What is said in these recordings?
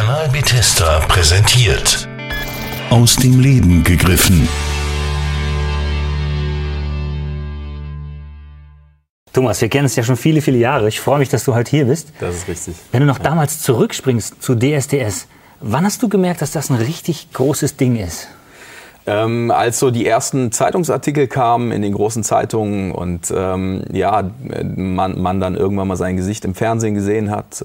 Kanal Bethesda präsentiert. Aus dem Leben gegriffen. Thomas, wir kennen es ja schon viele, viele Jahre. Ich freue mich, dass du heute hier bist. Das ist richtig. Wenn du noch damals zurückspringst zu DSDS, wann hast du gemerkt, dass das ein richtig großes Ding ist? Als so die ersten Zeitungsartikel kamen in den großen Zeitungen und man dann irgendwann mal sein Gesicht im Fernsehen gesehen hat,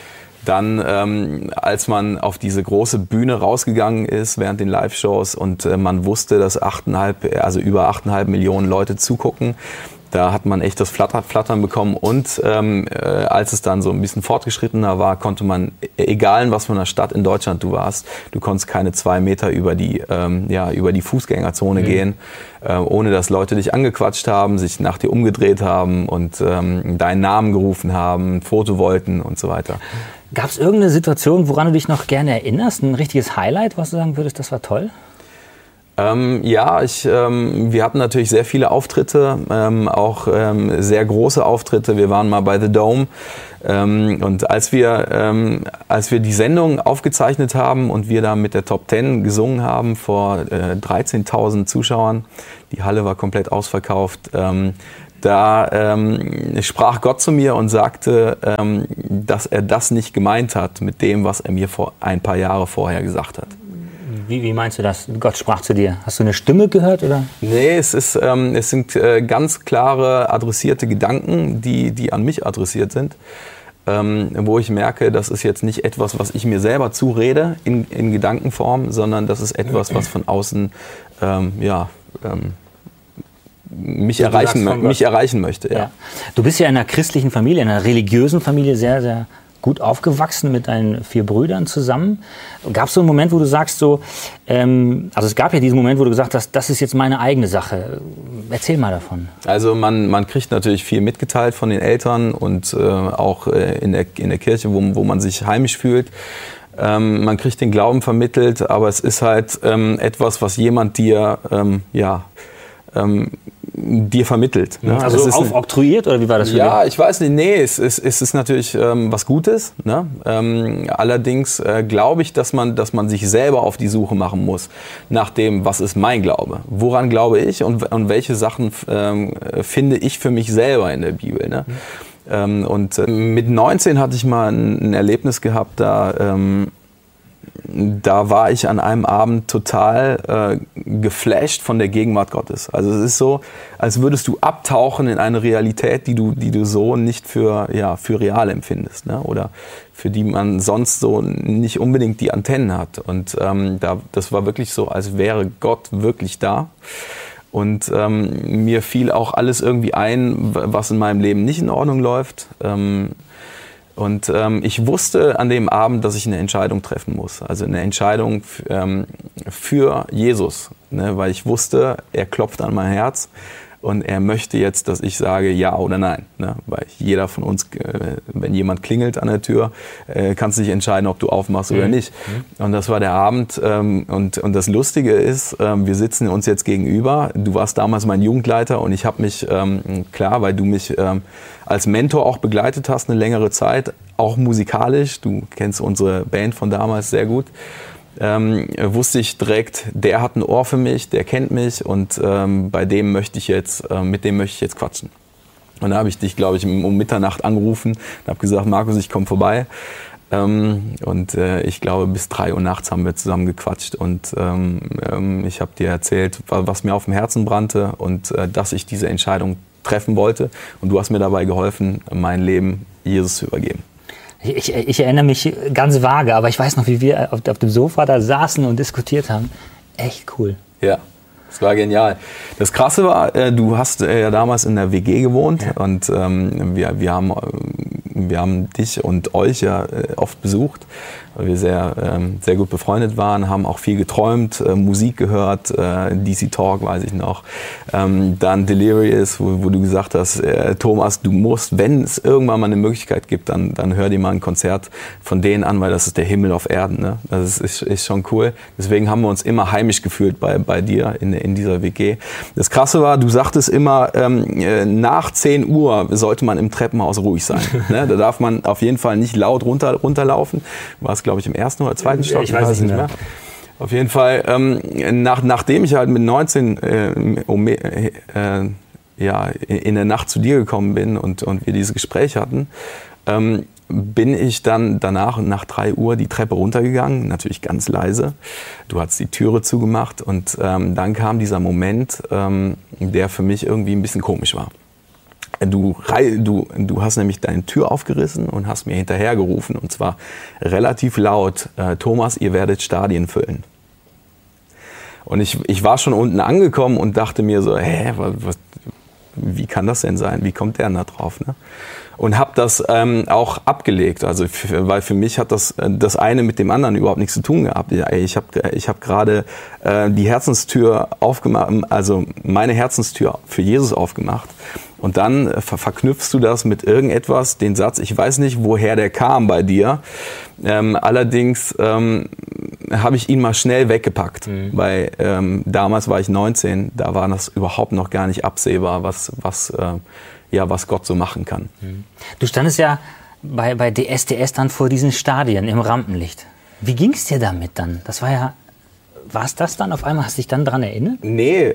als man auf diese große Bühne rausgegangen ist während den Live-Shows und man wusste, dass über 8,5 Millionen Leute zugucken. Da hat man echt das Flattern bekommen und als es dann so ein bisschen fortgeschrittener war, konnte man, egal in was für einer Stadt in Deutschland du warst, du konntest keine 2 Meter über die Fußgängerzone gehen, ohne dass Leute dich angequatscht haben, sich nach dir umgedreht haben und deinen Namen gerufen haben, ein Foto wollten und so weiter. Gab es irgendeine Situation, woran du dich noch gerne erinnerst, ein richtiges Highlight, was du sagen würdest, das war toll? Wir hatten natürlich sehr viele Auftritte, auch sehr große Auftritte. Wir waren mal bei The Dome und als wir die Sendung aufgezeichnet haben und wir da mit der Top 10 gesungen haben vor 13.000 Zuschauern, die Halle war komplett ausverkauft, sprach Gott zu mir und sagte, dass er das nicht gemeint hat mit dem, was er mir vor ein paar Jahre vorher gesagt hat. Wie meinst du das? Gott sprach zu dir. Hast du eine Stimme gehört, oder? Nee, es sind ganz klare adressierte Gedanken, die an mich adressiert sind, wo ich merke, das ist jetzt nicht etwas, was ich mir selber zurede in Gedankenform, sondern das ist etwas, was von außen mich erreichen möchte. Ja. Du bist ja in einer christlichen Familie, in einer religiösen Familie sehr, sehr gut aufgewachsen mit deinen 4 Brüdern zusammen. Gab es so einen Moment, wo du sagst, es gab ja diesen Moment, wo du gesagt hast, das ist jetzt meine eigene Sache. Erzähl mal davon. Also man kriegt natürlich viel mitgeteilt von den Eltern und auch in der Kirche, wo man sich heimisch fühlt. Man kriegt den Glauben vermittelt, aber es ist halt etwas, was jemand dir vermittelt. Ne? Also aufoktroyiert oder wie war das für dich? Ja, ich weiß nicht. Nee, es ist natürlich was Gutes. Ne? Allerdings glaube ich, dass man sich selber auf die Suche machen muss nach dem, was ist mein Glaube? Woran glaube ich und welche Sachen finde ich für mich selber in der Bibel? Ne? Und mit 19 hatte ich mal ein Erlebnis gehabt, da war ich an einem Abend total geflasht von der Gegenwart Gottes. Also es ist so, als würdest du abtauchen in eine Realität, die du so nicht für real empfindest, ne? Oder für die man sonst so nicht unbedingt die Antennen hat. Und das war wirklich so, als wäre Gott wirklich da. Und mir fiel auch alles irgendwie ein, was in meinem Leben nicht in Ordnung läuft. Und ich wusste an dem Abend, dass ich eine Entscheidung treffen muss. Also eine Entscheidung für Jesus. Ne? Weil ich wusste, er klopft an mein Herz und er möchte jetzt, dass ich sage ja oder nein. Ne? Weil jeder von uns, wenn jemand klingelt an der Tür, kannst du dich entscheiden, ob du aufmachst oder nicht. Und das war der Abend. Und das Lustige ist, wir sitzen uns jetzt gegenüber. Du warst damals mein Jugendleiter und ich habe mich, weil du mich als Mentor auch begleitet hast, eine längere Zeit, auch musikalisch. Du kennst unsere Band von damals sehr gut. Wusste ich direkt, der hat ein Ohr für mich, der kennt mich und mit dem möchte ich jetzt quatschen. Und da habe ich dich, glaube ich, um Mitternacht angerufen und habe gesagt, Markus, ich komme vorbei. Ich glaube, bis 3 Uhr nachts haben wir zusammen gequatscht und ich habe dir erzählt, was mir auf dem Herzen brannte und dass ich diese Entscheidung treffen wollte. Und du hast mir dabei geholfen, mein Leben Jesus zu übergeben. Ich erinnere mich ganz vage, aber ich weiß noch, wie wir auf dem Sofa da saßen und diskutiert haben. Echt cool. Ja, das war genial. Das Krasse war, du hast ja damals in der WG gewohnt und wir haben dich und euch ja oft besucht, weil wir sehr gut befreundet waren, haben auch viel geträumt, Musik gehört, DC Talk weiß ich noch, dann Delirious, wo du gesagt hast, Thomas, du musst, wenn es irgendwann mal eine Möglichkeit gibt, dann hör dir mal ein Konzert von denen an, weil das ist der Himmel auf Erden. Ne? Das ist schon cool. Deswegen haben wir uns immer heimisch gefühlt bei dir in dieser WG. Das Krasse war, du sagtest immer, nach 10 Uhr sollte man im Treppenhaus ruhig sein. Ne? Da darf man auf jeden Fall nicht laut runterlaufen. War es, glaube ich, im ersten oder zweiten Stock? Ich weiß es nicht mehr. Auf jeden Fall, nachdem ich halt mit 19 in der Nacht zu dir gekommen bin und wir dieses Gespräch hatten, bin ich dann danach nach 3 Uhr die Treppe runtergegangen, natürlich ganz leise. Du hast die Türe zugemacht und dann kam dieser Moment, der für mich irgendwie ein bisschen komisch war. Du hast nämlich deine Tür aufgerissen und hast mir hinterhergerufen, und zwar relativ laut: Thomas, ihr werdet Stadien füllen. Und ich war schon unten angekommen und dachte mir so, wie kann das denn sein? Wie kommt der denn da drauf? Ne? Und habe das auch abgelegt, weil für mich hat das eine mit dem anderen überhaupt nichts zu tun gehabt. Ich hab gerade die Herzenstür aufgemacht, also meine Herzenstür für Jesus aufgemacht. Und dann verknüpfst du das mit irgendetwas, den Satz, ich weiß nicht, woher der kam bei dir. Allerdings habe ich ihn mal schnell weggepackt, weil damals war ich 19, da war das überhaupt noch gar nicht absehbar, was Gott so machen kann. Du standest ja bei DSDS dann vor diesen Stadien im Rampenlicht. Wie ging es dir damit dann? Das war ja... War es das dann auf einmal? Hast du dich dann daran erinnert? Nee,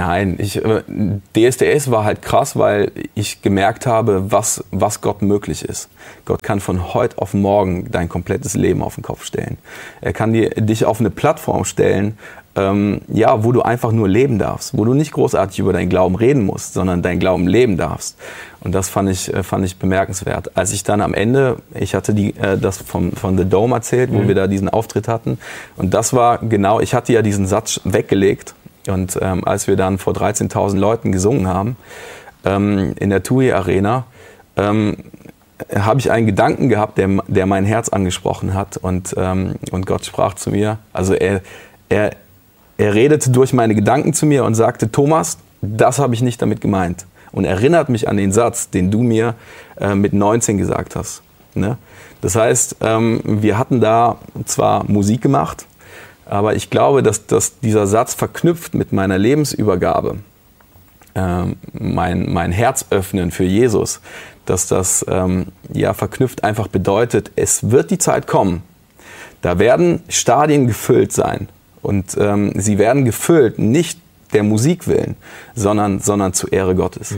DSDS war halt krass, weil ich gemerkt habe, was Gott möglich ist. Gott kann von heute auf morgen dein komplettes Leben auf den Kopf stellen. Er kann dich auf eine Plattform stellen, wo du einfach nur leben darfst, wo du nicht großartig über deinen Glauben reden musst, sondern deinen Glauben leben darfst. Und das fand ich bemerkenswert. Als ich dann am Ende, ich hatte das von The Dome erzählt, wo wir da diesen Auftritt hatten. Und das war genau, ich hatte ja diesen Satz weggelegt. Und als wir dann vor 13.000 Leuten gesungen haben, in der TUI Arena, habe ich einen Gedanken gehabt, der mein Herz angesprochen hat. Und Gott sprach zu mir, also er redete durch meine Gedanken zu mir und sagte: Thomas, das habe ich nicht damit gemeint. Und erinnert mich an den Satz, den du mir mit 19 gesagt hast. Ne? Das heißt, wir hatten da zwar Musik gemacht, aber ich glaube, dass dieser Satz verknüpft mit meiner Lebensübergabe, mein Herz öffnen für Jesus, dass das verknüpft einfach bedeutet, es wird die Zeit kommen, da werden Stadien gefüllt sein. Und sie werden gefüllt, nicht der Musik willen, sondern zur Ehre Gottes.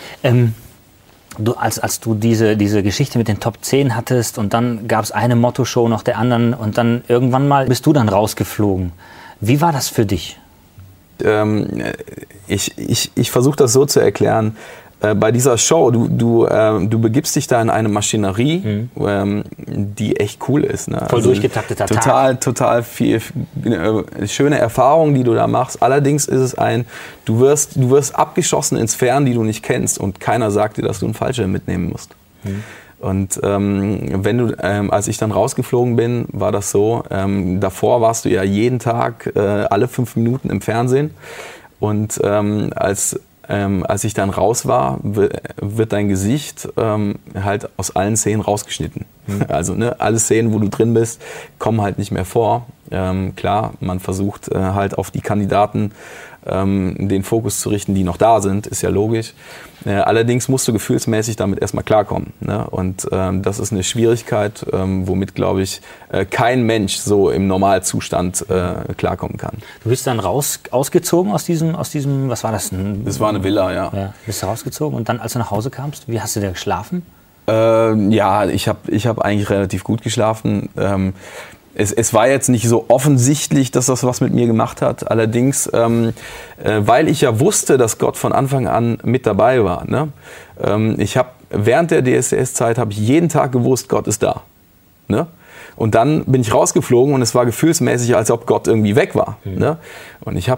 Als du diese Geschichte mit den Top 10 hattest und dann gab es eine Motto-Show nach der anderen und dann irgendwann mal bist du dann rausgeflogen. Wie war das für dich? Ich versuche das so zu erklären. Bei dieser Show, du begibst dich da in eine Maschinerie, die echt cool ist. Ne? Voll durchgetakteter Tag. Total viel schöne Erfahrungen, die du da machst. Allerdings ist es du wirst abgeschossen ins Fern, die du nicht kennst, und keiner sagt dir, dass du einen Fallschirm mitnehmen musst. Und als ich dann rausgeflogen bin, war das so, davor warst du ja jeden Tag alle 5 Minuten im Fernsehen, und als ich dann raus war, wird dein Gesicht halt aus allen Szenen rausgeschnitten. Also alle Szenen, wo du drin bist, kommen halt nicht mehr vor. Klar, man versucht halt auf die Kandidaten den Fokus zu richten, die noch da sind, ist ja logisch. Allerdings musst du gefühlsmäßig damit erstmal klarkommen. Ne? Und das ist eine Schwierigkeit, womit, glaube ich, kein Mensch so im Normalzustand klarkommen kann. Du bist dann ausgezogen aus diesem, was war das? Das war eine Villa, ja. Bist du rausgezogen und dann, als du nach Hause kamst, wie hast du da geschlafen? Ich hab eigentlich relativ gut geschlafen. Es war jetzt nicht so offensichtlich, dass das was mit mir gemacht hat. Allerdings, weil ich ja wusste, dass Gott von Anfang an mit dabei war. Ne? Während der DSDS-Zeit habe ich jeden Tag gewusst, Gott ist da. Ne? Und dann bin ich rausgeflogen und es war gefühlsmäßig, als ob Gott irgendwie weg war. Ne? Und es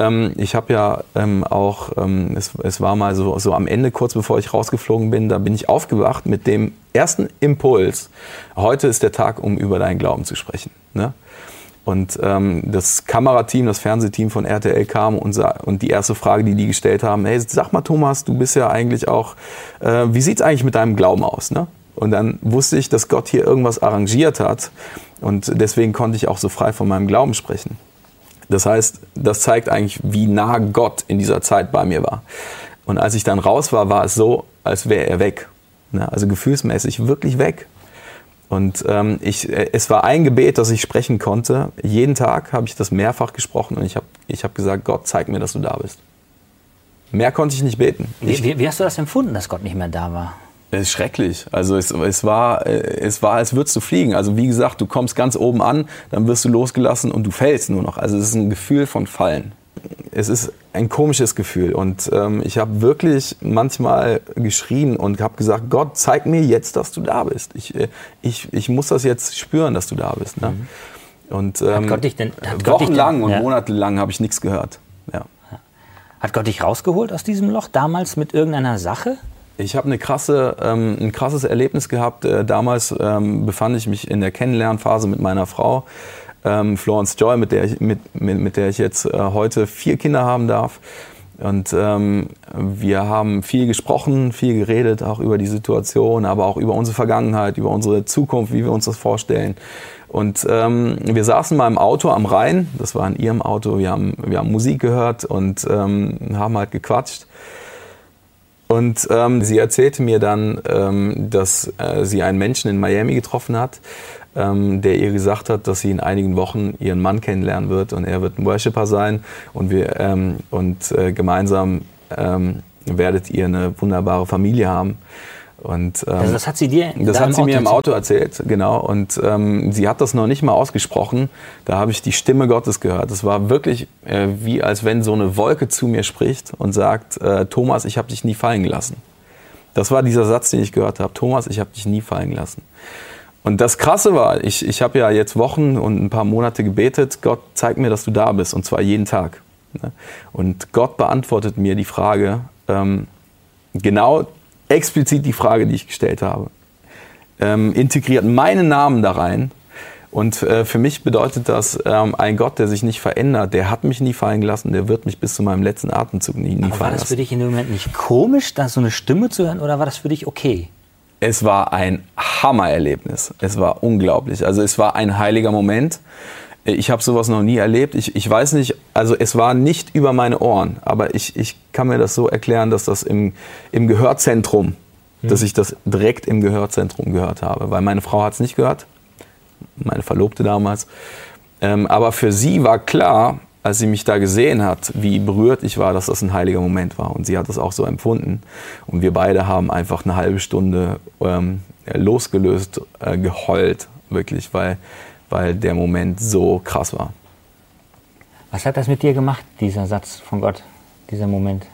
war mal so am Ende, kurz bevor ich rausgeflogen bin, da bin ich aufgewacht mit dem ersten Impuls: Heute ist der Tag, um über deinen Glauben zu sprechen. Ne? Und das Kamerateam, das Fernsehteam von RTL kam und die erste Frage, die gestellt haben: Hey, sag mal, Thomas, du bist ja eigentlich auch, wie sieht's eigentlich mit deinem Glauben aus? Ne? Und dann wusste ich, dass Gott hier irgendwas arrangiert hat, und deswegen konnte ich auch so frei von meinem Glauben sprechen. Das heißt, das zeigt eigentlich, wie nah Gott in dieser Zeit bei mir war. Und als ich dann raus war, war es so, als wäre er weg. Ne? Also gefühlsmäßig wirklich weg. Und es war ein Gebet, das ich sprechen konnte. Jeden Tag habe ich das mehrfach gesprochen und ich hab gesagt, Gott, zeig mir, dass du da bist. Mehr konnte ich nicht beten. Wie hast du das empfunden, dass Gott nicht mehr da war? Es ist schrecklich. Also es war, als würdest du fliegen. Also wie gesagt, du kommst ganz oben an, dann wirst du losgelassen und du fällst nur noch. Also es ist ein Gefühl von Fallen. Es ist ein komisches Gefühl. Und ich habe wirklich manchmal geschrien und habe gesagt, Gott, zeig mir jetzt, dass du da bist. Ich muss das jetzt spüren, dass du da bist. Ne? Und wochenlang und monatelang habe ich nichts gehört. Ja. Hat Gott dich rausgeholt aus diesem Loch damals mit irgendeiner Sache? Ich habe ein krasses Erlebnis gehabt. Damals befand ich mich in der Kennenlernphase mit meiner Frau, Florence Joy, mit der ich jetzt heute 4 Kinder haben darf. Und wir haben viel gesprochen, viel geredet, auch über die Situation, aber auch über unsere Vergangenheit, über unsere Zukunft, wie wir uns das vorstellen. Und wir saßen mal im Auto am Rhein, das war in ihrem Auto, wir haben Musik gehört und haben halt gequatscht. Und sie erzählte mir dann, dass sie einen Menschen in Miami getroffen hat, der ihr gesagt hat, dass sie in einigen Wochen ihren Mann kennenlernen wird und er wird ein Worshipper sein und gemeinsam werdet ihr eine wunderbare Familie haben. Und, also das hat sie dir mir im Auto erzählt, genau. Und sie hat das noch nicht mal ausgesprochen. Da habe ich die Stimme Gottes gehört. Es war wirklich wie als wenn so eine Wolke zu mir spricht und sagt, Thomas, ich habe dich nie fallen gelassen. Das war dieser Satz, den ich gehört habe. Thomas, ich habe dich nie fallen gelassen. Und das Krasse war, ich habe ja jetzt Wochen und ein paar Monate gebetet, Gott, zeig mir, dass du da bist, und zwar jeden Tag. Und Gott beantwortet mir die Frage, genau explizit die Frage, die ich gestellt habe. Integriert meinen Namen da rein. Und für mich bedeutet das, ein Gott, der sich nicht verändert, der hat mich nie fallen gelassen, der wird mich bis zu meinem letzten Atemzug nie fallen lassen. War das für dich in dem Moment nicht komisch, da so eine Stimme zu hören, oder war das für dich okay? Es war ein Hammererlebnis. Es war unglaublich. Also es war ein heiliger Moment. Ich habe sowas noch nie erlebt. Ich weiß nicht, also es war nicht über meine Ohren, aber ich kann mir das so erklären, dass das im Gehörzentrum, dass ich das direkt im Gehörzentrum gehört habe. Weil meine Frau hat es nicht gehört, meine Verlobte damals. Aber für sie war klar, als sie mich da gesehen hat, wie berührt ich war, dass das ein heiliger Moment war. Und sie hat das auch so empfunden. Und wir beide haben einfach eine halbe Stunde losgelöst, geheult, wirklich, weil der Moment so krass war. Was hat das mit dir gemacht, dieser Satz von Gott, dieser Moment?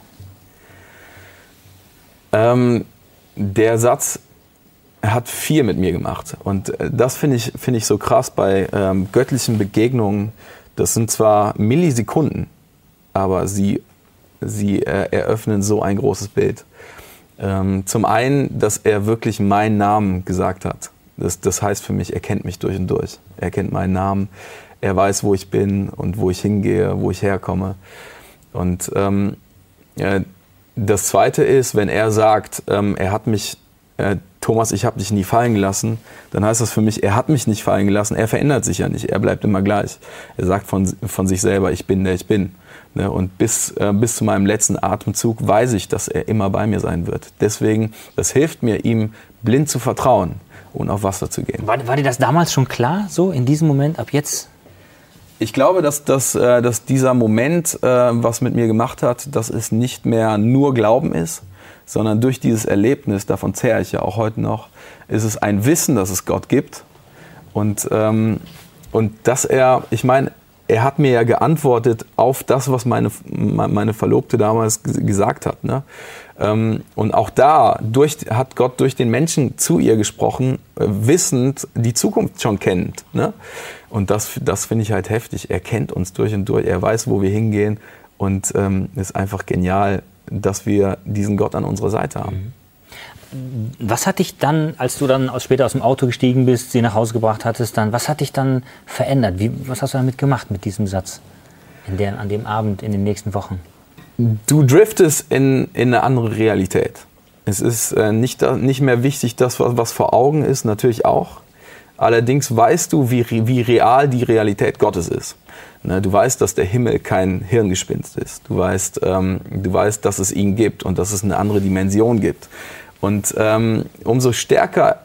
Der Satz hat viel mit mir gemacht. Und das finde ich so krass bei göttlichen Begegnungen. Das sind zwar Millisekunden, aber sie eröffnen so ein großes Bild. Zum einen, dass er wirklich meinen Namen gesagt hat. Das heißt für mich, er kennt mich durch und durch. Er kennt meinen Namen, er weiß, wo ich bin und wo ich hingehe, wo ich herkomme. Und das Zweite ist, wenn er sagt, er hat mich, Thomas, ich habe dich nie fallen gelassen, dann heißt das für mich, er hat mich nicht fallen gelassen, er verändert sich ja nicht, er bleibt immer gleich. Er sagt von sich selber, ich bin, der ich bin. Und bis zu meinem letzten Atemzug weiß ich, dass er immer bei mir sein wird. Deswegen, das hilft mir, ihm blind zu vertrauen und auf Wasser zu gehen. War dir das damals schon klar, so in diesem Moment, ab jetzt? Ich glaube, dass dieser Moment, was mit mir gemacht hat, dass es nicht mehr nur Glauben ist, sondern durch dieses Erlebnis, davon zehre ich ja auch heute noch, ist es ein Wissen, dass es Gott gibt. Und dass er hat mir ja geantwortet auf das, was meine Verlobte damals gesagt hat. Ne? Und auch da hat Gott durch den Menschen zu ihr gesprochen, wissend, die Zukunft schon kennend. Ne? Und das finde ich halt heftig. Er kennt uns durch und durch, er weiß, wo wir hingehen, und ist einfach genial, dass wir diesen Gott an unserer Seite haben. Was hat dich dann, als du dann später aus dem Auto gestiegen bist, sie nach Hause gebracht hattest, was hat dich dann verändert? Was hast du damit gemacht mit diesem Satz an dem Abend, in den nächsten Wochen? Du driftest in eine andere Realität. Es ist nicht mehr wichtig, das, was vor Augen ist, natürlich auch. Allerdings weißt du, wie real die Realität Gottes ist. Du weißt, dass der Himmel kein Hirngespinst ist. Du weißt, dass es ihn gibt und dass es eine andere Dimension gibt. Und umso stärker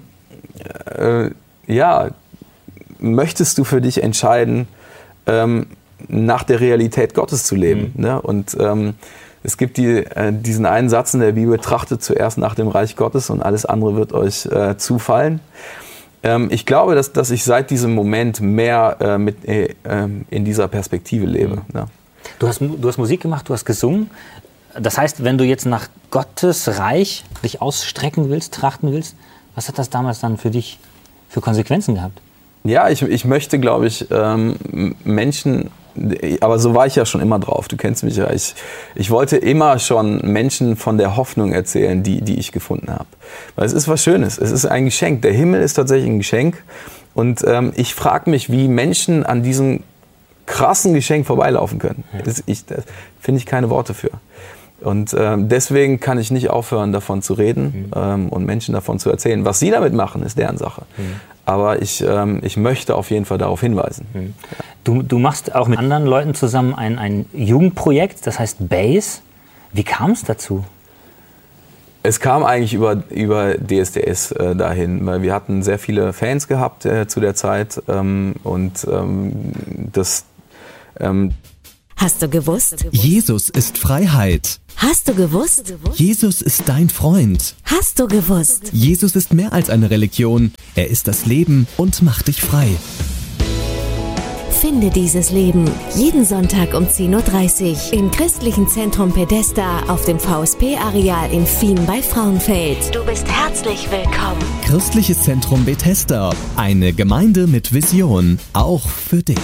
möchtest du für dich entscheiden, nach der Realität Gottes zu leben. Ne? Und es gibt diesen einen Satz in der Bibel: Trachtet zuerst nach dem Reich Gottes und alles andere wird euch zufallen. Ich glaube, dass ich seit diesem Moment mehr in dieser Perspektive lebe. Ne? Du hast Musik gemacht, du hast gesungen. Das heißt, wenn du jetzt nach Gottes Reich dich ausstrecken willst, trachten willst, was hat das damals dann für dich für Konsequenzen gehabt? Ja, ich möchte, glaube ich, Menschen, aber so war ich ja schon immer drauf, du kennst mich ja, ich wollte immer schon Menschen von der Hoffnung erzählen, die ich gefunden habe. Weil es ist was Schönes, es ist ein Geschenk, der Himmel ist tatsächlich ein Geschenk und ich frage mich, wie Menschen an diesem krassen Geschenk vorbeilaufen können. Da finde ich keine Worte für. Und deswegen kann ich nicht aufhören, davon zu reden und Menschen davon zu erzählen. Was sie damit machen, ist deren Sache. Aber ich möchte auf jeden Fall darauf hinweisen. Du machst auch mit anderen Leuten zusammen ein Jugendprojekt, das heißt Base. Wie kam es dazu? Es kam eigentlich über DSDS dahin, weil wir hatten sehr viele Fans gehabt zu der Zeit Hast du gewusst? Jesus ist Freiheit. Hast du gewusst? Jesus ist dein Freund. Hast du gewusst? Jesus ist mehr als eine Religion. Er ist das Leben und macht dich frei. Finde dieses Leben jeden Sonntag um 10.30 Uhr im Christlichen Zentrum Bethesda auf dem VSP-Areal in Fien bei Frauenfeld. Du bist herzlich willkommen. Christliches Zentrum Bethesda. Eine Gemeinde mit Vision. Auch für dich.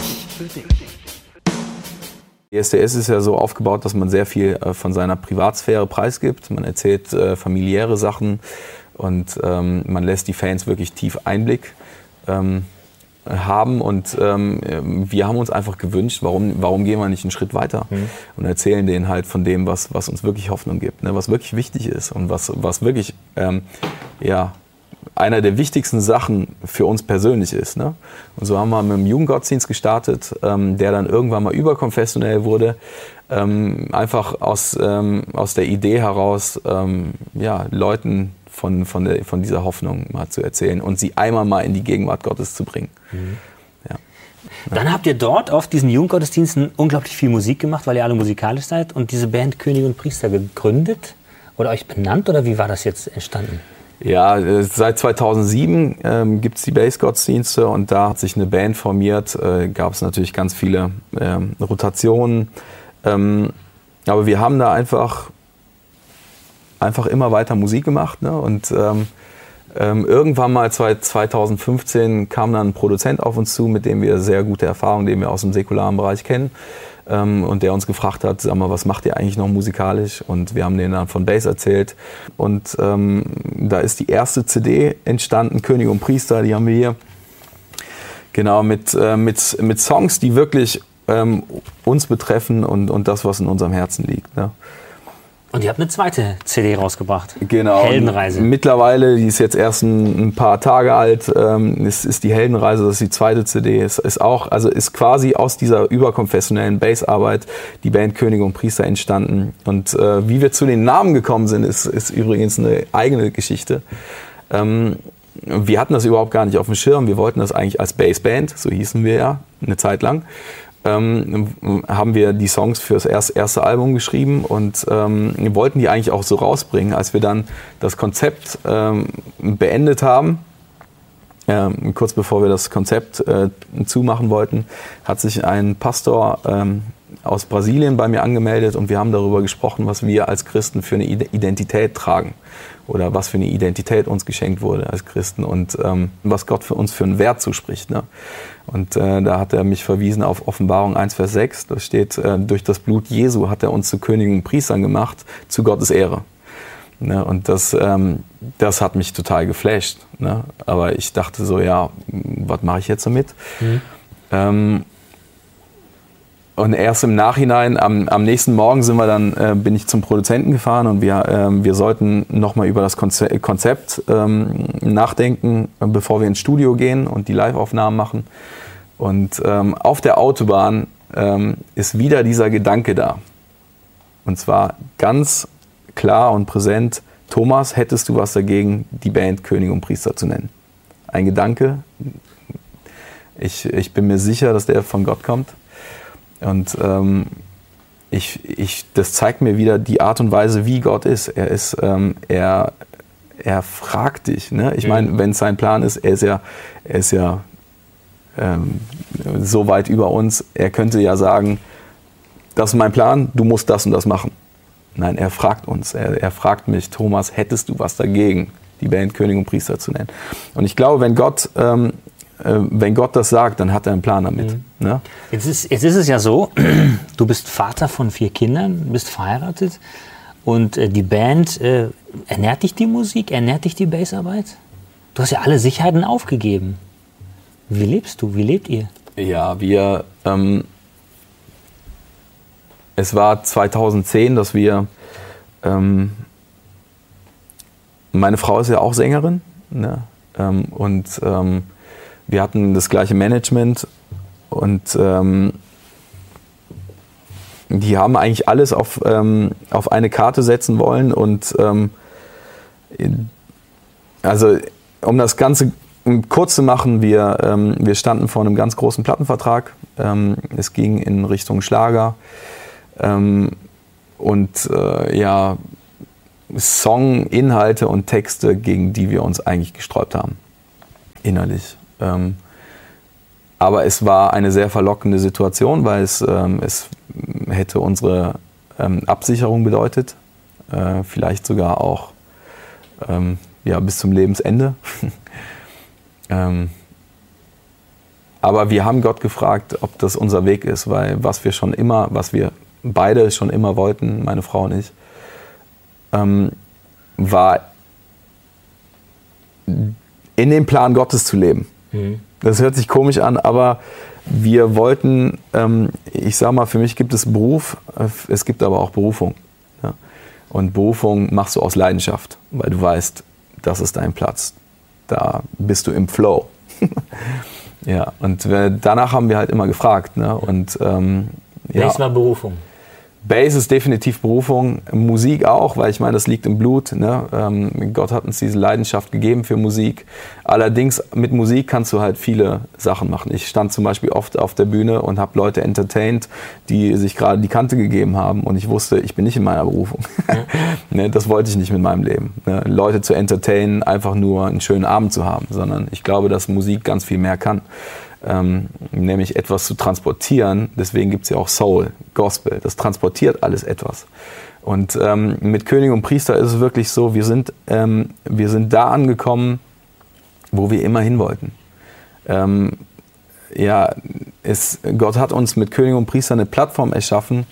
DSDS ist ja so aufgebaut, dass man sehr viel von seiner Privatsphäre preisgibt. Man erzählt familiäre Sachen und man lässt die Fans wirklich tief Einblick haben. Und wir haben uns einfach gewünscht, warum gehen wir nicht einen Schritt weiter und erzählen denen halt von dem, was uns wirklich Hoffnung gibt, ne? Was wirklich wichtig ist und was wirklich einer der wichtigsten Sachen für uns persönlich ist. Ne? Und so haben wir mit dem Jugendgottesdienst gestartet, der dann irgendwann mal überkonfessionell wurde, einfach aus der Idee heraus, Leuten von dieser Hoffnung mal zu erzählen und sie einmal mal in die Gegenwart Gottes zu bringen. Ja. Dann habt ihr dort auf diesen Jugendgottesdiensten unglaublich viel Musik gemacht, weil ihr alle musikalisch seid und diese Band Könige und Priester gegründet oder euch benannt, oder wie war das jetzt entstanden? Ja, seit 2007 gibt es die Base-Gottesdienste und da hat sich eine Band formiert, gab es natürlich ganz viele Rotationen, aber wir haben da einfach immer weiter Musik gemacht, ne? Und irgendwann mal 2015 kam dann ein Produzent auf uns zu, mit dem wir sehr gute Erfahrungen, den wir aus dem säkularen Bereich kennen, und der uns gefragt hat, sag mal, was macht ihr eigentlich noch musikalisch? Und wir haben denen dann von Base erzählt. Und da ist die erste CD entstanden, Könige und Priester, die haben wir hier. Genau, mit Songs, die wirklich uns betreffen und das, was in unserem Herzen liegt. Ne? Und ihr habt eine zweite CD rausgebracht. Genau. Heldenreise. Mittlerweile, die ist jetzt erst ein paar Tage alt, ist die Heldenreise, das ist die zweite CD. Ist quasi aus dieser überkonfessionellen Bassarbeit die Band Könige und Priester entstanden. Und wie wir zu den Namen gekommen sind, ist übrigens eine eigene Geschichte. Wir hatten das überhaupt gar nicht auf dem Schirm. Wir wollten das eigentlich als Bassband, so hießen wir ja eine Zeit lang, haben wir die Songs für das erste Album geschrieben und wollten die eigentlich auch so rausbringen. Als wir dann das Konzept beendet haben, kurz bevor wir das Konzept zumachen wollten, hat sich ein Pastor aus Brasilien bei mir angemeldet und wir haben darüber gesprochen, was wir als Christen für eine Identität tragen oder was für eine Identität uns geschenkt wurde als Christen und was Gott für uns für einen Wert zuspricht. Ne? Und da hat er mich verwiesen auf Offenbarung 1, Vers 6. Da steht, durch das Blut Jesu hat er uns zu Königen und Priestern gemacht, zu Gottes Ehre. Ne? Und das hat mich total geflasht. Ne? Aber ich dachte so, ja, was mache ich jetzt damit? Und erst im Nachhinein, am nächsten Morgen bin ich zum Produzenten gefahren und wir sollten nochmal über das Konzept nachdenken, bevor wir ins Studio gehen und die Live-Aufnahmen machen. Und auf der Autobahn ist wieder dieser Gedanke da. Und zwar ganz klar und präsent, Thomas, hättest du was dagegen, die Band König und Priester zu nennen? Ein Gedanke. Ich bin mir sicher, dass der von Gott kommt. Und das zeigt mir wieder die Art und Weise, wie Gott ist. Er fragt dich. Ne? Ich meine, wenn es sein Plan ist, er ist ja so weit über uns. Er könnte ja sagen, das ist mein Plan, du musst das und das machen. Nein, er fragt uns. Er fragt mich, Thomas, hättest du was dagegen, die Band König und Priester zu nennen? Und ich glaube, wenn Gott das sagt, dann hat er einen Plan damit. Ne? Jetzt ist es ja so, du bist Vater von 4 Kindern, bist verheiratet und die Band, ernährt dich die Musik, ernährt dich die Bassarbeit? Du hast ja alle Sicherheiten aufgegeben. Wie lebst du? Wie lebt ihr? Ja, es war 2010, dass wir, meine Frau ist ja auch Sängerin, ne? Und wir hatten das gleiche Management und die haben eigentlich alles auf eine Karte setzen wollen und also um das Ganze kurz zu machen, wir standen vor einem ganz großen Plattenvertrag, es ging in Richtung Schlager und Songinhalte und Texte, gegen die wir uns eigentlich gesträubt haben, innerlich. Aber es war eine sehr verlockende Situation, weil es hätte unsere Absicherung bedeutet, vielleicht sogar auch bis zum Lebensende. Aber wir haben Gott gefragt, ob das unser Weg ist, weil was wir beide schon immer wollten, meine Frau und ich, war in dem Plan Gottes zu leben. Das hört sich komisch an, aber wir wollten, ich sag mal, für mich gibt es Beruf, es gibt aber auch Berufung. Ja? Und Berufung machst du aus Leidenschaft, weil du weißt, das ist dein Platz. Da bist du im Flow. Ja, und danach haben wir halt immer gefragt. Ne? Und, Bass war Berufung. Bass ist definitiv Berufung, Musik auch, weil ich meine, das liegt im Blut. Ne? Gott hat uns diese Leidenschaft gegeben für Musik. Allerdings mit Musik kannst du halt viele Sachen machen. Ich stand zum Beispiel oft auf der Bühne und habe Leute entertained, die sich gerade die Kante gegeben haben und ich wusste, ich bin nicht in meiner Berufung. Ne? Das wollte ich nicht mit meinem Leben. Ne? Leute zu entertainen, einfach nur einen schönen Abend zu haben, sondern ich glaube, dass Musik ganz viel mehr kann. Nämlich etwas zu transportieren. Deswegen gibt es ja auch Soul, Gospel. Das transportiert alles etwas. Und mit König und Priester ist es wirklich so, wir sind da angekommen, wo wir immer hin wollten. Gott hat uns mit König und Priester eine Plattform erschaffen,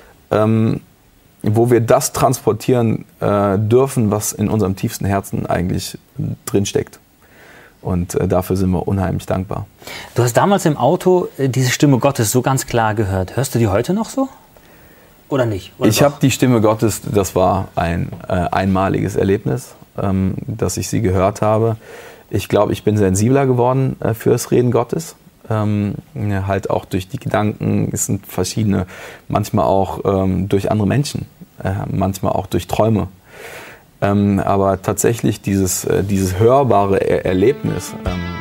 wo wir das transportieren dürfen, was in unserem tiefsten Herzen eigentlich drinsteckt. Und dafür sind wir unheimlich dankbar. Du hast damals im Auto diese Stimme Gottes so ganz klar gehört. Hörst du die heute noch so? Oder nicht? Oder ich habe die Stimme Gottes, das war ein einmaliges Erlebnis, dass ich sie gehört habe. Ich glaube, ich bin sensibler geworden für das Reden Gottes. Halt auch durch die Gedanken, es sind verschiedene, manchmal auch durch andere Menschen, manchmal auch durch Träume. Aber tatsächlich dieses hörbare Erlebnis,